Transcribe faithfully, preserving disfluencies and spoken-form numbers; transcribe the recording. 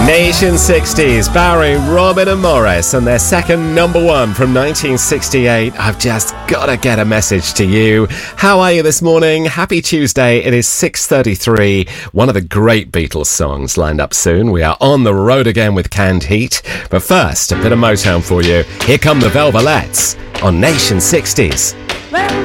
Nation sixties, Barry, Robin and Morris, and their second number one from nineteen sixty-eight. I've just got to get a message to you. How are you this morning? Happy Tuesday. It is six thirty-three. One of the great Beatles songs lined up soon. We are on the road again with Canned Heat. But first, a bit of Motown for you. Here come the Velvelettes on Nation sixties. Well,